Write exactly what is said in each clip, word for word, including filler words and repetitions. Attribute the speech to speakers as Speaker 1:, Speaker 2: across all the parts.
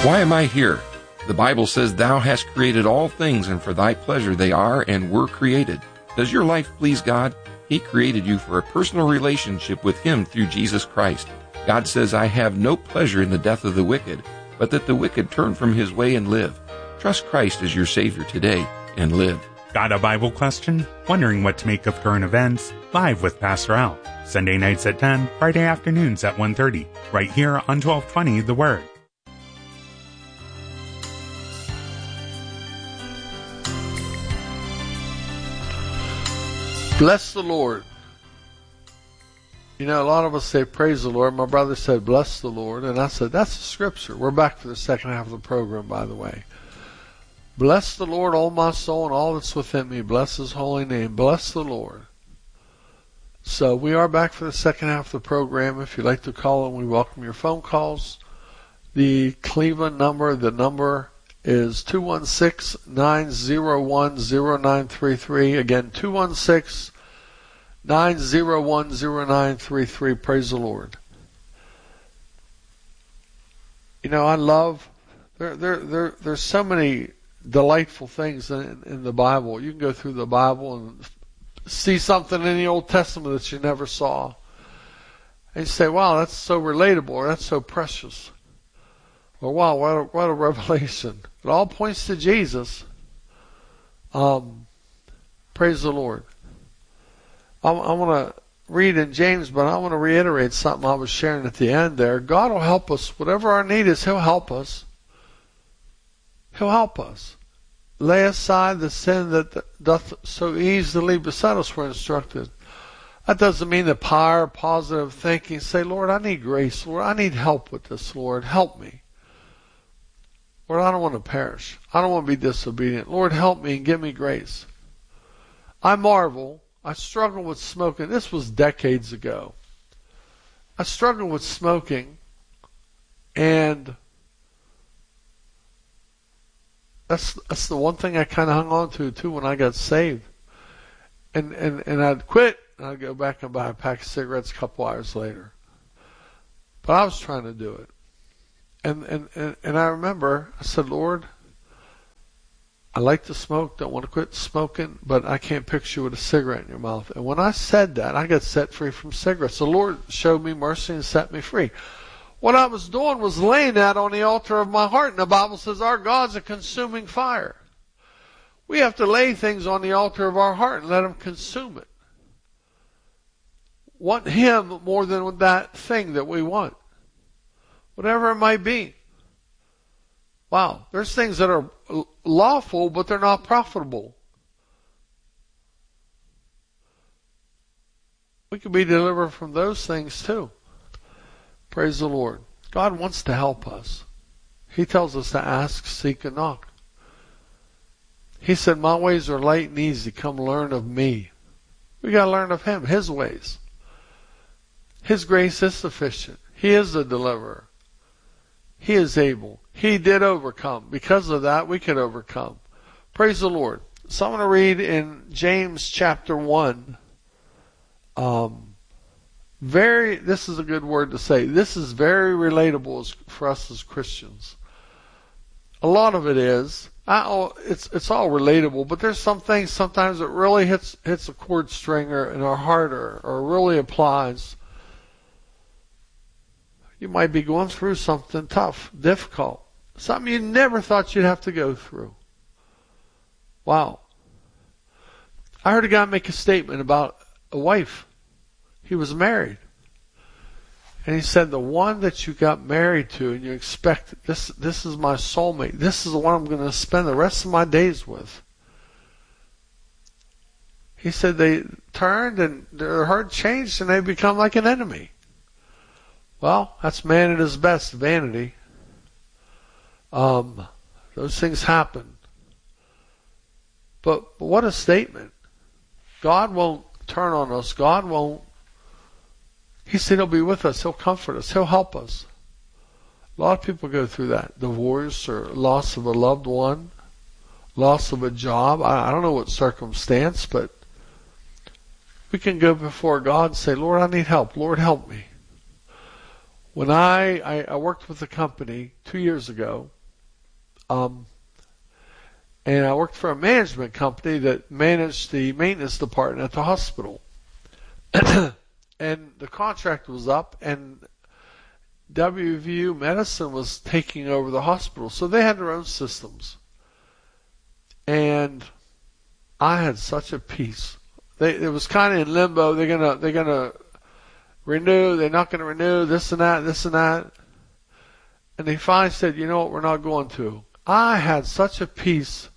Speaker 1: Why am I here? The Bible says, Thou hast created all things, and for thy pleasure they are and were created. Does your life please God? He created you for a personal relationship with Him through Jesus Christ. God says, I have no pleasure in the death of the wicked, but that the wicked turn from his way and live. Trust Christ as your Savior today and live.
Speaker 2: Got a Bible question? Wondering what to make of current events? Live with Pastor Al. Sunday nights at ten, Friday afternoons at one thirty. Right here on twelve twenty The Word.
Speaker 3: Bless the Lord. You know, a lot of us say, praise the Lord. My brother said, bless the Lord. And I said, that's the scripture. We're back for the second half of the program, by the way. Bless the Lord, all my soul, and all that's within me. Bless His holy name. Bless the Lord. So we are back for the second half of the program. If you'd like to call in, we welcome your phone calls. The Cleveland number, the number is two one six, nine zero one, zero nine three three. Again, two one six, nine zero one, zero nine three three. Praise the Lord. You know, I love, there, there, there, there's so many delightful things in, in the Bible. You can go through the Bible and see something in the Old Testament that you never saw. And you say, wow, that's so relatable, or that's so precious. Or wow, what a, what a revelation. It all points to Jesus. Um, praise the Lord. I, I want to read in James, but I want to reiterate something I was sharing at the end there. God will help us. Whatever our need is, He'll help us. He'll help us. Lay aside the sin that doth so easily beset us, we're instructed. That doesn't mean the power, positive thinking. Say, Lord, I need grace. Lord, I need help with this, Lord. Help me. Lord, I don't want to perish. I don't want to be disobedient. Lord, help me and give me grace. I marvel. I struggle with smoking. This was decades ago. I struggled with smoking, and that's that's the one thing I kind of hung on to, too, when I got saved. And, and, and I'd quit, and I'd go back and buy a pack of cigarettes a couple hours later. But I was trying to do it. And, and, and, and I remember, I said, Lord, I like to smoke, don't want to quit smoking, but I can't picture you with a cigarette in your mouth. And when I said that, I got set free from cigarettes. The Lord showed me mercy and set me free. What I was doing was laying that on the altar of my heart. And the Bible says our God's a consuming fire. We have to lay things on the altar of our heart and let Him consume it. Want Him more than that thing that we want. Whatever it might be. Wow, there's things that are lawful, but they're not profitable. We can be delivered from those things too. Praise the Lord. God wants to help us. He tells us to ask, seek, and knock. He said, my ways are light and easy. Come learn of me. We got to learn of Him, His ways. His grace is sufficient. He is the deliverer. He is able. He did overcome. Because of that, we could overcome. Praise the Lord. So I'm going to read in James chapter one. Um, very. This is a good word to say. This is very relatable as, for us as Christians. A lot of it is. I, it's it's all relatable, but there's some things sometimes that really hits hits a chord string or in our heart or, or really applies. You might be going through something tough, difficult, something you never thought you'd have to go through. Wow. I heard a guy make a statement about a wife. He was married. And he said, the one that you got married to and you expect, this, this is my soulmate. This is the one I'm going to spend the rest of my days with. He said they turned and their heart changed and they become like an enemy. Well, that's man at his best, vanity. Um, those things happen. But, but what a statement. God won't turn on us. God won't. He said He'll be with us. He'll comfort us. He'll help us. A lot of people go through that. Divorce or loss of a loved one. Loss of a job. I, I don't know what circumstance, but we can go before God and say, Lord, I need help. Lord, help me. When I, I, I worked with a company two years ago, um, and I worked for a management company that managed the maintenance department at the hospital. And the contract was up, and W V U Medicine was taking over the hospital, so they had their own systems. And I had such a peace. They, it was kind of in limbo. They're gonna, they're gonna renew. They're not gonna renew. This and that. This and that. And they finally said, "You know what? We're not going to." I had such a peace.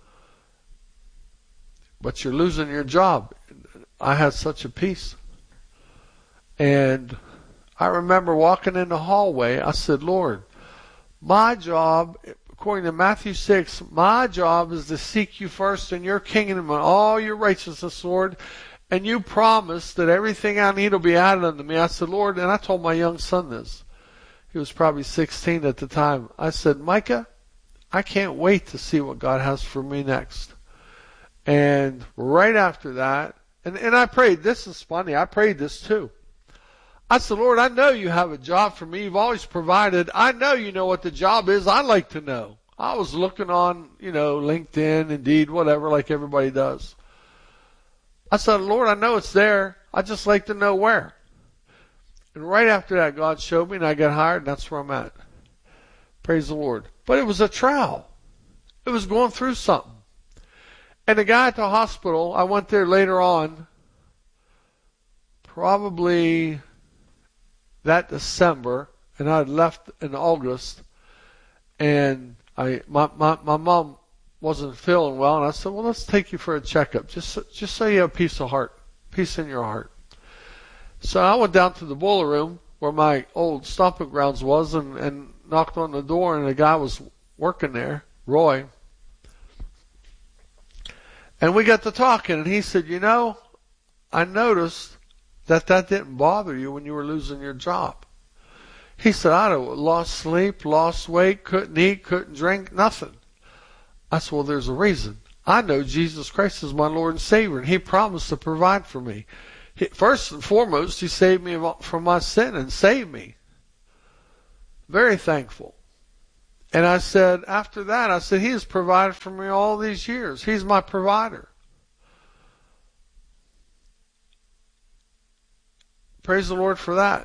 Speaker 3: But you're losing your job. I had such a peace. And I remember walking in the hallway. I said, "Lord, my job, according to Matthew six, my job is to seek you first in your kingdom and all your righteousness, Lord. And you promised that everything I need will be added unto me." I said, "Lord," and I told my young son this. He was probably sixteen at the time. I said, "Micah, I can't wait to see what God has for me next." And right after that, and, and I prayed, this is funny, I prayed this too. I said, "Lord, I know you have a job for me. You've always provided. I know you know what the job is. I'd like to know." I was looking on, you know, LinkedIn, Indeed, whatever, like everybody does. I said, "Lord, I know it's there. I'd just like to know where." And right after that, God showed me, and I got hired, and that's where I'm at. Praise the Lord. But it was a trial. It was going through something. And the guy at the hospital, I went there later on, probably that December, and I had left in August, and I my, my my mom wasn't feeling well, and I said, "Well, let's take you for a checkup, just just so you have peace of heart, peace in your heart." So I went down to the boiler room where my old stomping grounds was, and, and knocked on the door, and the guy was working there, Roy. And we got to talking, and he said, "You know, I noticed that that didn't bother you when you were losing your job." He said, "I'd have lost sleep, lost weight, couldn't eat, couldn't drink, nothing." I said, "Well, there's a reason. I know Jesus Christ is my Lord and Savior, and He promised to provide for me. He, first and foremost, He saved me from my sin and saved me." Very thankful. And I said, after that, I said, He has provided for me all these years. He's my provider. Praise the Lord for that.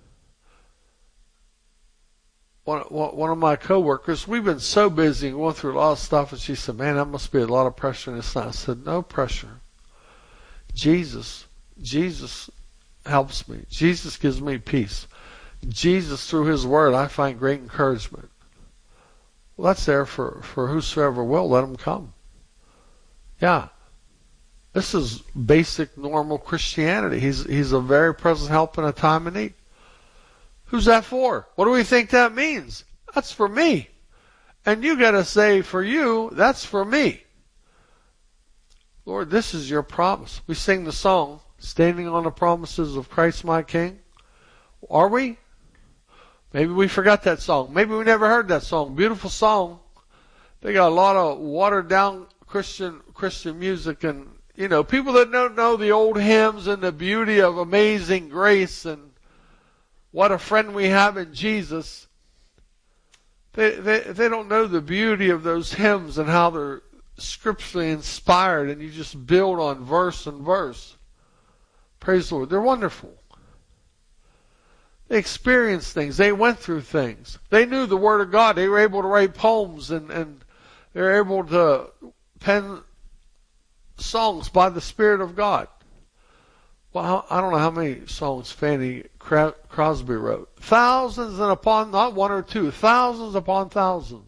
Speaker 3: One, one of my coworkers, we've been so busy and going through a lot of stuff, and she said, "Man, that must be a lot of pressure in this." I said, "No pressure. Jesus, Jesus helps me. Jesus gives me peace. Jesus, through His Word, I find great encouragement." Well, that's there for, for whosoever will, let him come. Yeah. This is basic, normal Christianity. He's, he's a very present help in a time of need. Who's that for? What do we think that means? That's for me. And you gotta say, for you, that's for me. Lord, this is your promise. We sing the song, "Standing on the Promises of Christ my King." Are we? Maybe we forgot that song. Maybe we never heard that song. Beautiful song. They got a lot of watered down Christian Christian music, and you know, people that don't know the old hymns and the beauty of Amazing Grace and what a friend we have in Jesus. They they they don't know the beauty of those hymns and how they're scripturally inspired, and you just build on verse and verse. Praise the Lord. They're wonderful. They experienced things. They went through things. They knew the Word of God. They were able to write poems, and, and they were able to pen songs by the Spirit of God. Well, I don't know how many songs Fanny Crosby wrote. Thousands and upon, not one or two, thousands upon thousands.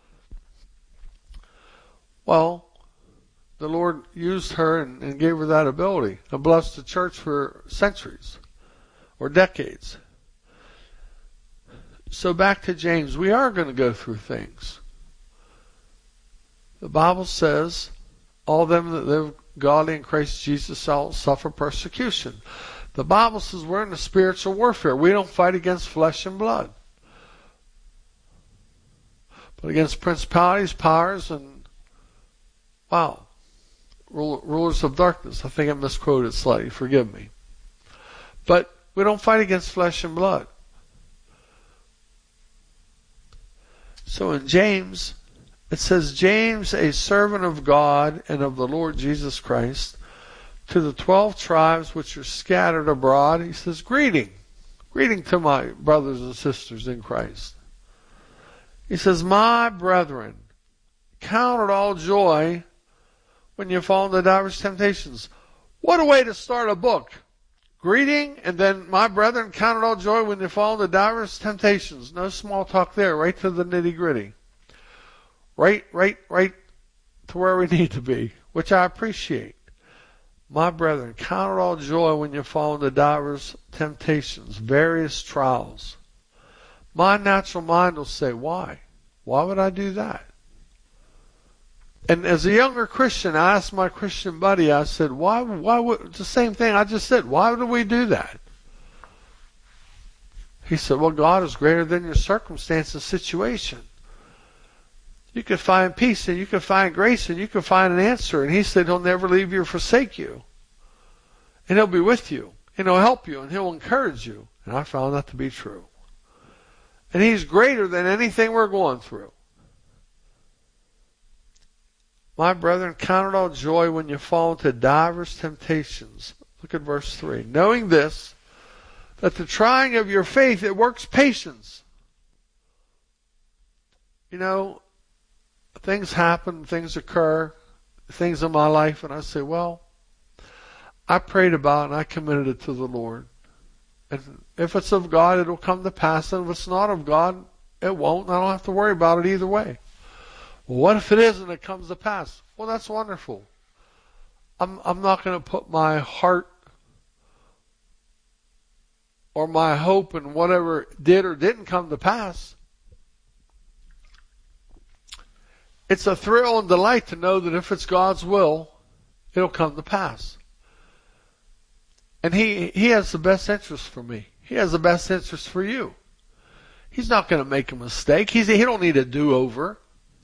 Speaker 3: Well, the Lord used her and, and gave her that ability and blessed the church for centuries or decades. So back to James, we are going to go through things. The Bible says, all them that live godly in Christ Jesus shall suffer persecution. The Bible says we're in a spiritual warfare. We don't fight against flesh and blood, but against principalities, powers, and, wow, rulers of darkness. I think I misquoted slightly. Forgive me. But we don't fight against flesh and blood. So in James, it says, James, a servant of God and of the Lord Jesus Christ, to the twelve tribes which are scattered abroad, he says, greeting. Greeting to my brothers and sisters in Christ. He says, my brethren, count it all joy when you fall into diverse temptations. What a way to start a book. Greeting, and then, my brethren, count it all joy when you fall into diverse temptations. No small talk there, right to the nitty gritty. Right, right, right to where we need to be, which I appreciate. My brethren, count it all joy when you fall into diverse temptations, various trials. My natural mind will say, why? Why would I do that? And as a younger Christian, I asked my Christian buddy, I said, why, why would, it's the same thing I just said, why would we do that? He said, well, God is greater than your circumstance and situation. You could find peace and you could find grace and you could find an answer. And he said, he'll never leave you or forsake you. And he'll be with you. And he'll help you and he'll encourage you. And I found that to be true. And he's greater than anything we're going through. My brethren, count it all joy when you fall into divers temptations. Look at verse three. Knowing this, that the trying of your faith, it works patience. You know, things happen, things occur, things in my life, and I say, well, I prayed about it and I committed it to the Lord. And if it's of God, it'll come to pass. And if it's not of God, it won't. And I don't have to worry about it either way. Well, what if it is and it comes to pass? Well, that's wonderful. I'm, I'm not going to put my heart or my hope in whatever did or didn't come to pass. It's a thrill and delight to know that if it's God's will, it'll come to pass. And he, he has the best interest for me. He has the best interest for you. He's not going to make a mistake. He's, he don't need a do-over.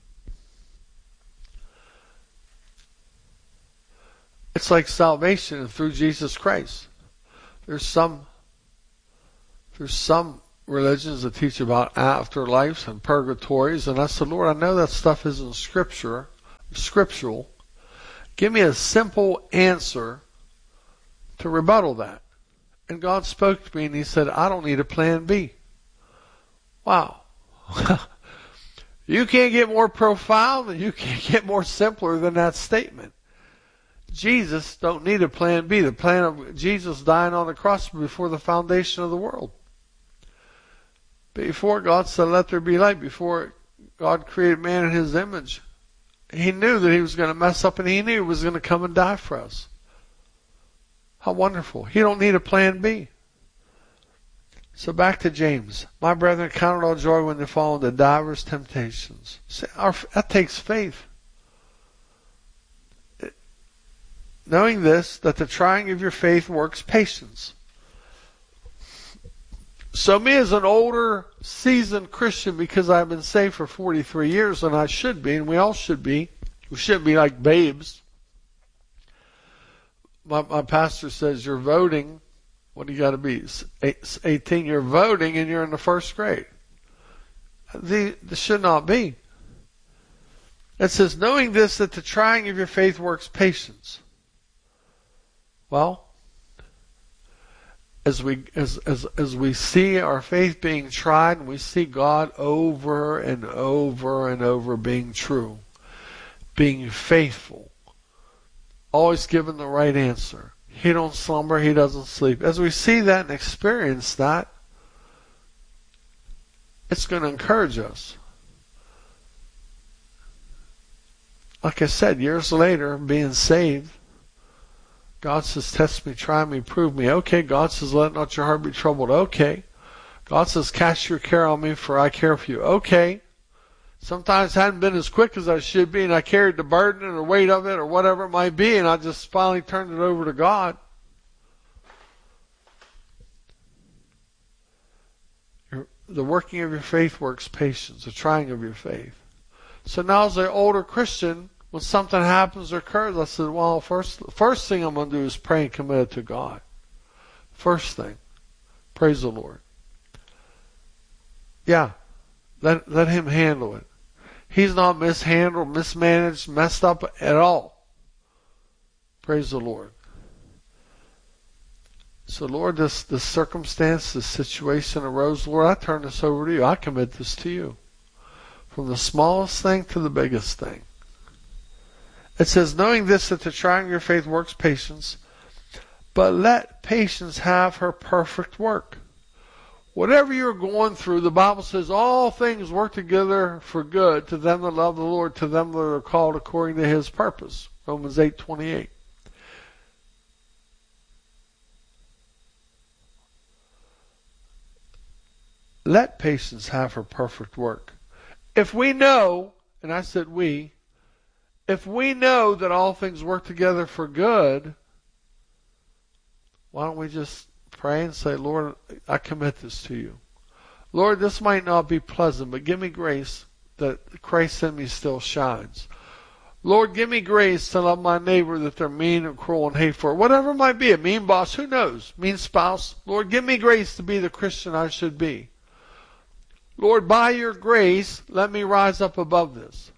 Speaker 3: It's like salvation through Jesus Christ. There's some, there's some religions that teach about afterlives and purgatories, and I said, Lord, I know that stuff isn't scripture, scriptural. Give me a simple answer to rebuttal that. And God spoke to me and he said, I don't need a plan B. Wow. You can't get more profound and you can't get more simpler than that statement. Jesus don't need a plan B. The plan of Jesus dying on the cross before the foundation of the world. Before God said, let there be light, before God created man in his image, he knew that he was going to mess up and he knew he was going to come and die for us. How wonderful. He don't need a plan B. So back to James. My brethren, count it all joy when they fall into divers temptations. See, our, that takes faith. Knowing this, that the trying of your faith works patience. So me as an older, seasoned Christian, because I've been saved for forty-three years, and I should be, and we all should be, we shouldn't be like babes. My, my pastor says, you're voting, what do you got to be? eighteen, you're voting and you're in the first grade. The, this should not be. It says, knowing this, that the trying of your faith works patience. Well, as we as as as we see our faith being tried, and we see God over and over and over being true, being faithful, always giving the right answer. He don't slumber, he doesn't sleep. As we see that and experience that, it's going to encourage us. Like I said, years later, being saved, God says, test me, try me, prove me. Okay. God says, let not your heart be troubled. Okay. God says, cast your care on me, for I care for you. Okay. Sometimes I hadn't been as quick as I should be, and I carried the burden or weight of it or whatever it might be, and I just finally turned it over to God. Your, the working of your faith works patience, the trying of your faith. So now as an older Christian, when something happens or occurs, I said, well, first, first thing I'm going to do is pray and commit it to God. First thing. Praise the Lord. Yeah. Let, let him handle it. He's not mishandled, mismanaged, messed up at all. Praise the Lord. So, Lord, this, this circumstance, this situation arose. Lord, I turn this over to you. I commit this to you. From the smallest thing to the biggest thing. It says, knowing this, that the trying of your faith works patience, but let patience have her perfect work. Whatever you're going through, the Bible says all things work together for good to them that love the Lord, to them that are called according to his purpose. Romans eight twenty-eight. Let patience have her perfect work. If we know, and I said we, if we know that all things work together for good, why don't we just pray and say, Lord, I commit this to you. Lord, this might not be pleasant, but give me grace that Christ in me still shines. Lord, give me grace to love my neighbor that they're mean and cruel and hateful. Whatever it might be, a mean boss, who knows? Mean spouse. Lord, give me grace to be the Christian I should be. Lord, by your grace, let me rise up above this.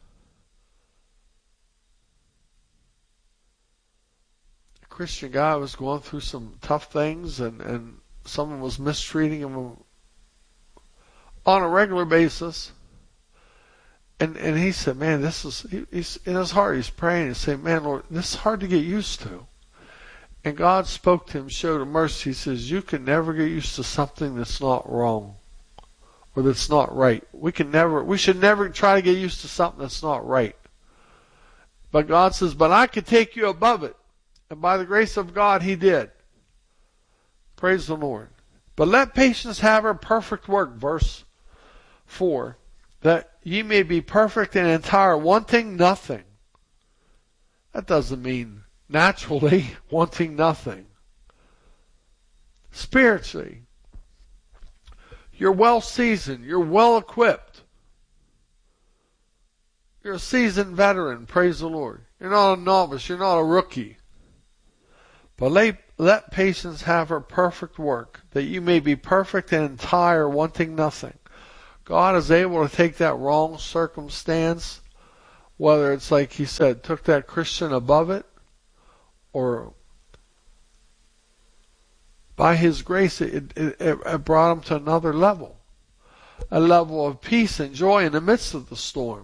Speaker 3: A Christian guy was going through some tough things, and, and someone was mistreating him on a regular basis. And and he said, man, this is, he, he's in his heart, he's praying and saying, man, Lord, this is hard to get used to. And God spoke to him, showed him mercy. He says, you can never get used to something that's not wrong. Or that's not right. We can never, we should never try to get used to something that's not right. But God says, but I can take you above it. And by the grace of God, he did. Praise the Lord. But let patience have her perfect work, verse four, that ye may be perfect and entire, wanting nothing. That doesn't mean naturally wanting nothing. Spiritually, you're well seasoned. You're well equipped. You're a seasoned veteran. Praise the Lord. You're not a novice. You're not a rookie. But let, let patience have her perfect work, that you may be perfect and entire, wanting nothing. God is able to take that wrong circumstance, whether it's like he said, took that Christian above it, or by his grace, it, it, it brought him to another level. A level of peace and joy in the midst of the storm.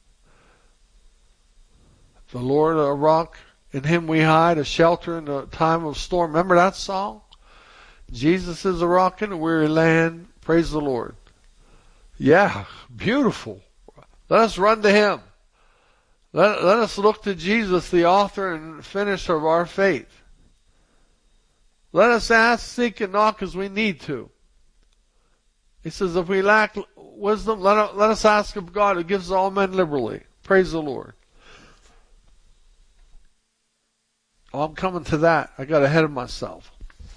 Speaker 3: The Lord, a rock, in him we hide, a shelter in the time of storm. Remember that song? Jesus is a rock in a weary land. Praise the Lord. Yeah, beautiful. Let us run to him. Let, let us look to Jesus, the author and finisher of our faith. Let us ask, seek, and knock as we need to. He says, if we lack wisdom, let, let us ask of God who gives all men liberally. Praise the Lord. Oh, I'm coming to that. I got ahead of myself.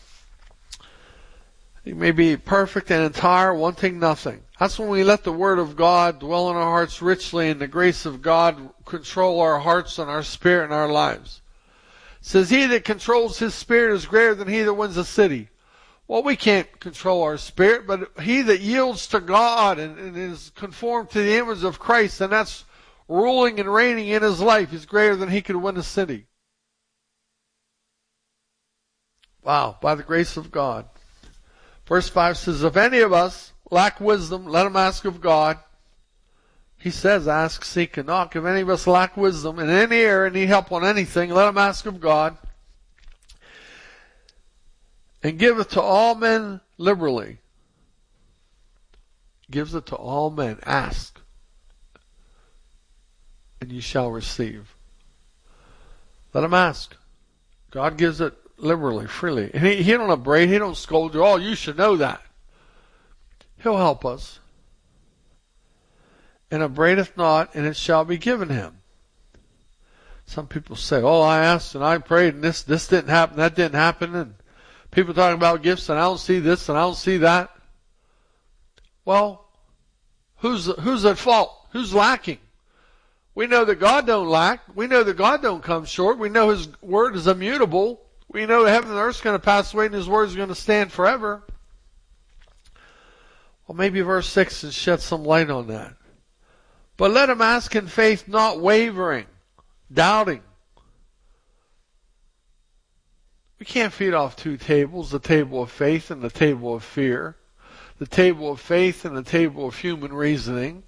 Speaker 3: You may be perfect and entire, wanting nothing. That's when we let the Word of God dwell in our hearts richly, and the grace of God control our hearts and our spirit and our lives. It says, he that controls his spirit is greater than he that wins a city. Well, we can't control our spirit, but he that yields to God and, and is conformed to the image of Christ, and that's ruling and reigning in his life, is greater than he could win a city. Wow, by the grace of God. Verse five says, if any of us lack wisdom, let him ask of God. He says, ask, seek, and knock. If any of us lack wisdom in any area, need help on anything, let him ask of God. And giveth to all men liberally. Gives it to all men. Ask, and ye shall receive. Let him ask. God gives it liberally, freely. And he, he don't upbraid, he don't scold you. Oh, you should know that. He'll help us. And upbraideth not, and it shall be given him. Some people say, oh, I asked and I prayed and this, this didn't happen, that didn't happen. And people talking about gifts and I don't see this and I don't see that. Well, who's, who's at fault? Who's lacking? We know that God don't lack. We know that God don't come short. We know his word is immutable. We know that heaven and earth is going to pass away and his word is going to stand forever. Well, maybe verse six can shed some light on that. But let him ask in faith, not wavering, doubting. We can't feed off two tables, the table of faith and the table of fear, the table of faith and the table of human reasoning.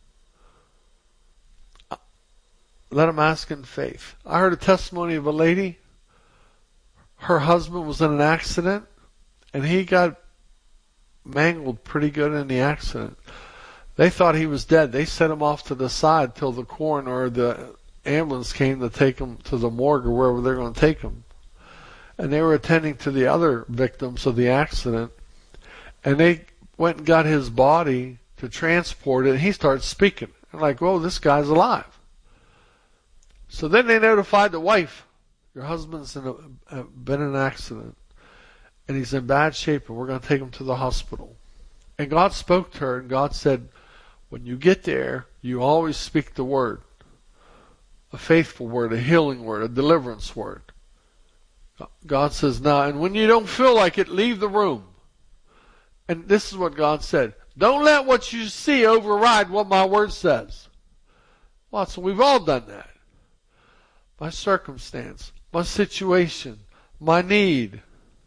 Speaker 3: Let him ask in faith. I heard a testimony of a lady. Her husband was in an accident, and he got mangled pretty good in the accident. They thought he was dead. They set him off to the side till the coroner or the ambulance came to take him to the morgue or wherever they're going to take him. And they were attending to the other victims of the accident, and they went and got his body to transport it, and he started speaking. And like, whoa, this guy's alive. So then they notified the wife, your husband's in a, been in an accident, and he's in bad shape, and we're going to take him to the hospital. And God spoke to her, and God said, when you get there, you always speak the word, a faithful word, a healing word, a deliverance word. God says, now, and when you don't feel like it, leave the room. And this is what God said. Don't let what you see override what my word says. Well, so we've all done that. My circumstance, my situation, my need.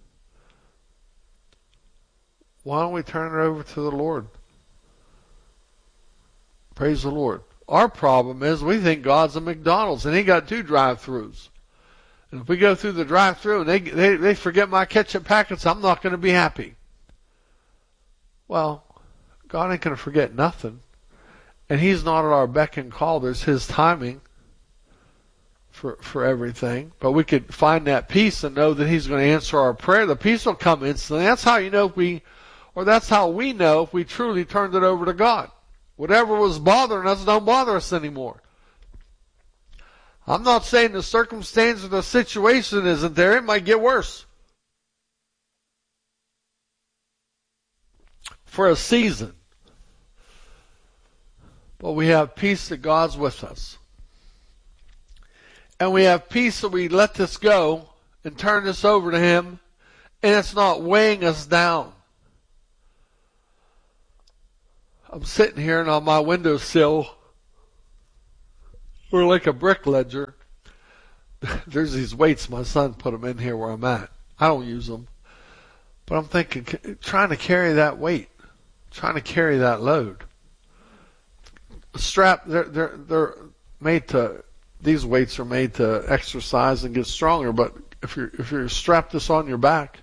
Speaker 3: Why don't we turn it over to the Lord? Praise the Lord. Our problem is we think God's a McDonald's and he got two drive-thrus. And if we go through the drive-thru and they, they, they forget my ketchup packets, I'm not going to be happy. Well, God ain't going to forget nothing. And he's not at our beck and call. There's his timing for for everything. But we could find that peace and know that he's going to answer our prayer. The peace will come instantly. That's how you know if we, or that's how we know if we truly turned it over to God. Whatever was bothering us don't bother us anymore. I'm not saying the circumstance or the situation isn't there. It might get worse. For a season. But we have peace that God's with us. And we have peace that we let this go and turn this over to him, and it's not weighing us down. I'm sitting here and on my windowsill, we're like a brick ledger. There's these weights. My son put them in here where I'm at. I don't use them. But I'm thinking, trying to carry that weight, trying to carry that load. Strap, they're, they're, they're made to, these weights are made to exercise and get stronger, but if you're, if you're strapped this on your back,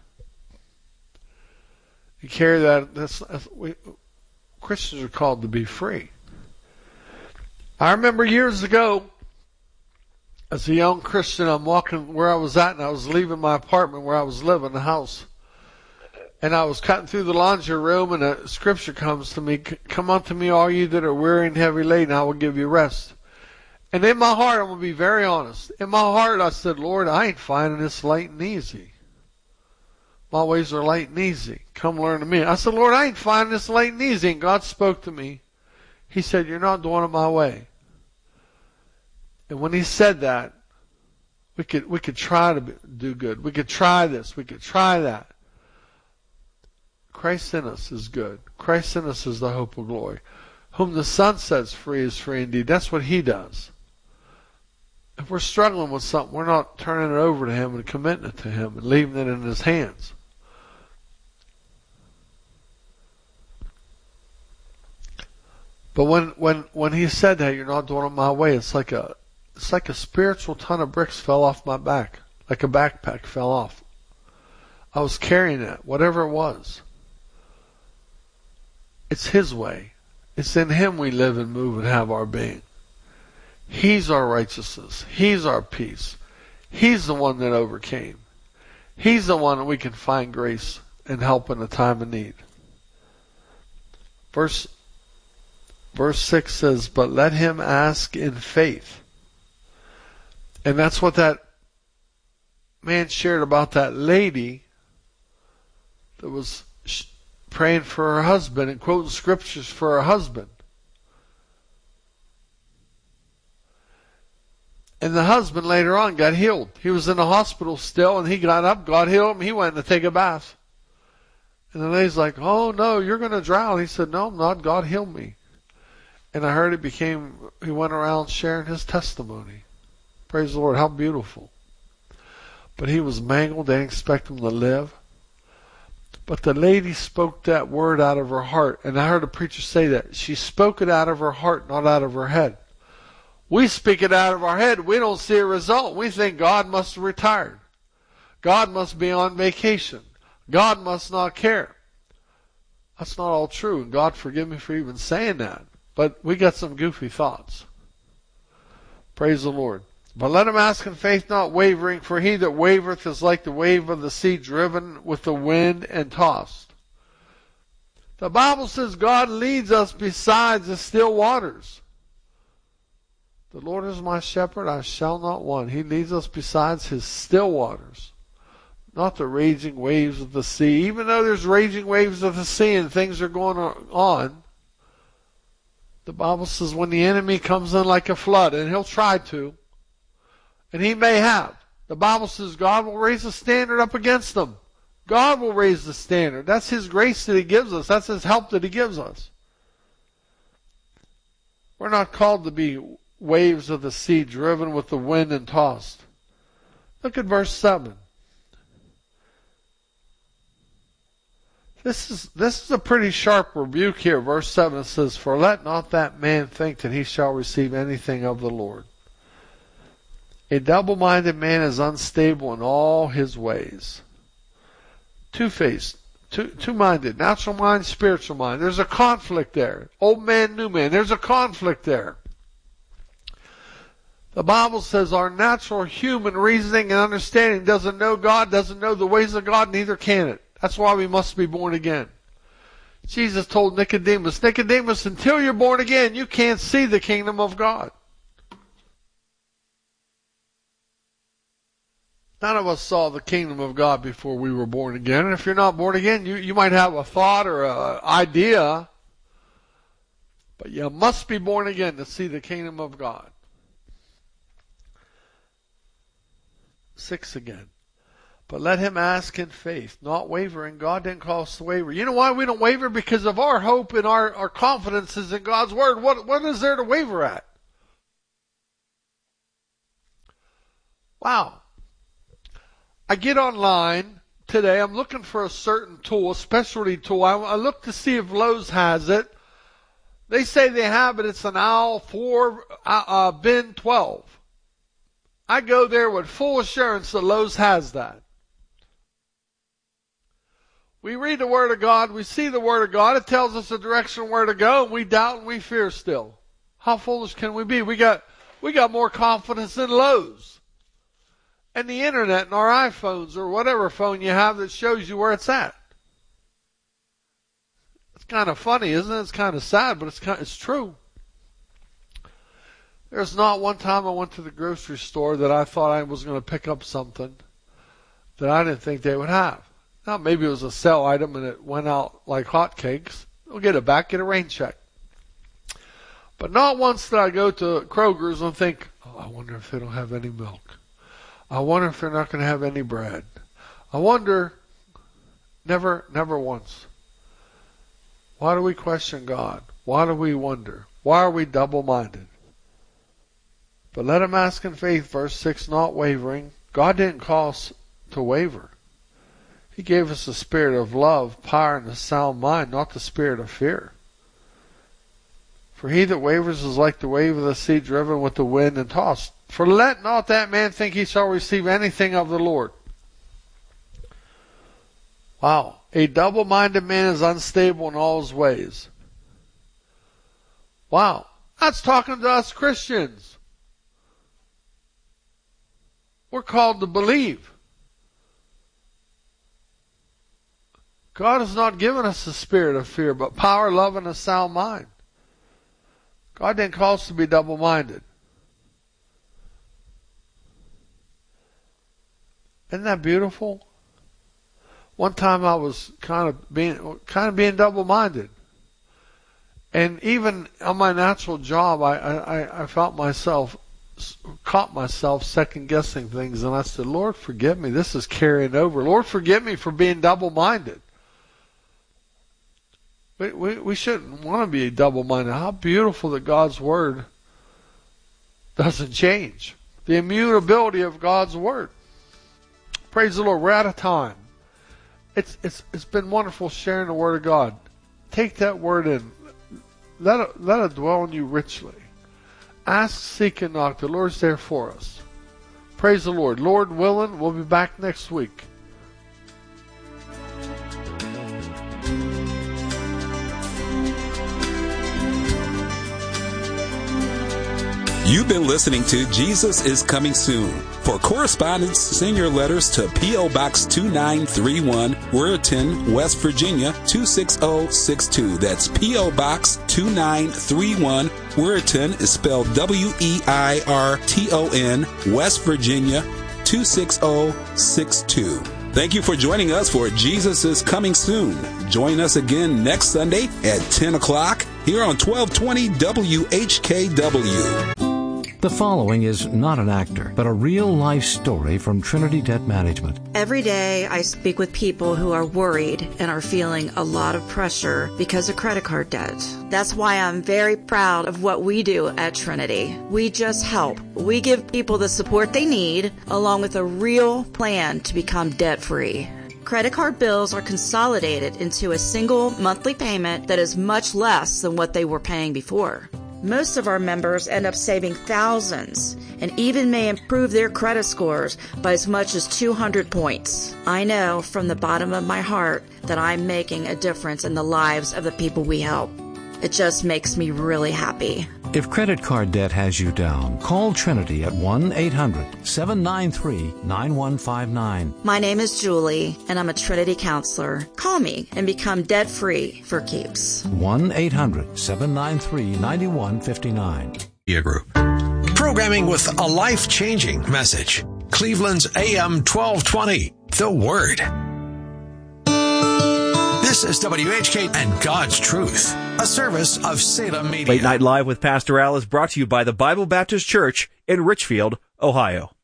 Speaker 3: you carry that, that's, that's we, Christians are called to be free. I remember years ago, as a young Christian, I'm walking where I was at, and I was leaving my apartment where I was living, the house. And I was cutting through the laundry room, and a scripture comes to me, come unto me, all you that are weary and heavy laden, I will give you rest. And in my heart, I'm going to be very honest. In my heart, I said, Lord, I ain't finding this light and easy. My ways are light and easy. Come learn of me. I said, Lord, I ain't finding this light and easy. And God spoke to me. He said, you're not doing it my way. And when he said that, we could we could try to do good. We could try this. We could try that. Christ in us is good. Christ in us is the hope of glory. Whom the Son sets free is free indeed. That's what he does. If we're struggling with something, we're not turning it over to him and committing it to him and leaving it in his hands. But when, when, when he said that, you're not doing it my way, it's like a, it's like a spiritual ton of bricks fell off my back. Like a backpack fell off. I was carrying that, whatever it was. It's his way. It's in him we live and move and have our being. He's our righteousness. He's our peace. He's the one that overcame. He's the one that we can find grace and help in a time of need. Verse Verse six says, but let him ask in faith. And that's what that man shared about that lady that was praying for her husband and quoting scriptures for her husband. And the husband later on got healed. He was in the hospital still, and he got up, God healed him, he went to take a bath. And the lady's like, oh no, you're going to drown. He said, no, I'm not. God healed me. And I heard he became, he went around sharing his testimony. Praise the Lord, how beautiful. But he was mangled. They didn't expect him to live. But the lady spoke that word out of her heart. And I heard a preacher say that. She spoke it out of her heart, not out of her head. We speak it out of our head. We don't see a result. We think God must have retired. God must be on vacation. God must not care. That's not all true. And God forgive me for even saying that. But we got some goofy thoughts. Praise the Lord. But let him ask in faith, not wavering, for he that wavereth is like the wave of the sea, driven with the wind and tossed. The Bible says God leads us beside the still waters. The Lord is my shepherd, I shall not want. He leads us beside his still waters, not the raging waves of the sea. Even though there's raging waves of the sea and things are going on, the Bible says when the enemy comes in like a flood, and he'll try to, and he may have. The Bible says God will raise a standard up against them. God will raise the standard. That's his grace that he gives us. That's his help that he gives us. We're not called to be waves of the sea, driven with the wind and tossed. Look at verse seven. This is, this is a pretty sharp rebuke here. Verse seven says, for let not that man think that he shall receive anything of the Lord. A double-minded man is unstable in all his ways. Two-faced, two, two-minded, natural mind, spiritual mind. There's a conflict there. Old man, new man. There's a conflict there. The Bible says our natural human reasoning and understanding doesn't know God, doesn't know the ways of God, neither can it. That's why we must be born again. Jesus told Nicodemus, Nicodemus, until you're born again, you can't see the kingdom of God. None of us saw the kingdom of God before we were born again. And if you're not born again, you, you might have a thought or an idea, but you must be born again to see the kingdom of God. Six again. But let him ask in faith, not wavering. God didn't call us to waver. You know why we don't waver? Because of our hope and our, our confidence is in God's word. What, what is there to waver at? Wow. I get online today. I'm looking for a certain tool, a specialty tool. I, I look to see if Lowe's has it. They say they have it. It's an Owl four uh, uh, bin twelve. I go there with full assurance that Lowe's has that. We read the Word of God. We see the Word of God. It tells us the direction where to go, and we doubt and we fear still. How foolish can we be? We got, we got more confidence in Lowe's and the internet and our iPhones or whatever phone you have that shows you where it's at. It's kind of funny, isn't it? It's kind of sad, but it's kind, it's true. There's not one time I went to the grocery store that I thought I was going to pick up something that I didn't think they would have. Now, maybe it was a sale item and it went out like hotcakes. We'll get it back, get a rain check. But not once did I go to Kroger's and think, oh, I wonder if they don't have any milk. I wonder if they're not going to have any bread. I wonder, never, never once. Why do we question God? Why do we wonder? Why are we double-minded? But let him ask in faith, verse six, not wavering. God didn't call us to waver. He gave us a spirit of love, power, and a sound mind, not the spirit of fear. For he that wavers is like the wave of the sea, driven with the wind and tossed. For let not that man think he shall receive anything of the Lord. Wow. A double-minded man is unstable in all his ways. Wow. That's talking to us Christians. We're called to believe. God has not given us a spirit of fear, but power, love, and a sound mind. God didn't call us to be double-minded. Isn't that beautiful? One time I was kind of being kind of being double-minded, and even on my natural job, I I, I felt myself caught myself second guessing things, and I said, "Lord, forgive me. This is carrying over. Lord, forgive me for being double-minded." We, we, we shouldn't want to be double-minded. How beautiful that God's Word doesn't change. The immutability of God's Word. Praise the Lord. We're out of time. It's, it's, it's been wonderful sharing the Word of God. Take that Word in. Let it, let it dwell in you richly. Ask, seek, and knock. The Lord's there for us. Praise the Lord. Lord willing, we'll be back next week.
Speaker 4: You've been listening to Jesus is Coming Soon. For correspondence, send your letters to P O. Box two nine three one, Weirton, West Virginia two six zero six two. That's P O. Box two nine three one, Weirton is spelled W E I R T O N, West Virginia two six zero six two. Thank you for joining us for Jesus is Coming Soon. Join us again next Sunday at ten o'clock here on twelve twenty W H K W.
Speaker 5: The following is not an actor, but a real-life story from Trinity Debt Management.
Speaker 6: Every day I speak with people who are worried and are feeling a lot of pressure because of credit card debt. That's why I'm very proud of what we do at Trinity. We just help. We give people the support they need, along with a real plan to become debt-free. Credit card bills are consolidated into a single monthly payment that is much less than what they were paying before. Most of our members end up saving thousands and even may improve their credit scores by as much as two hundred points. I know from the bottom of my heart that I'm making a difference in the lives of the people we help. It just makes me really happy.
Speaker 5: If credit card debt has you down, call Trinity at one eight hundred seven nine three nine one five nine.
Speaker 6: My name is Julie, and I'm a Trinity counselor. Call me and become debt-free for keeps.
Speaker 5: one eight hundred seven nine three nine one five nine.
Speaker 7: Group. Programming with a life-changing message. Cleveland's A M twelve twenty, The Word. This is W H K and God's Truth, a service of Salem Media.
Speaker 8: Late Night Live with Pastor Al is brought to you by the Bible Baptist Church in Richfield, Ohio.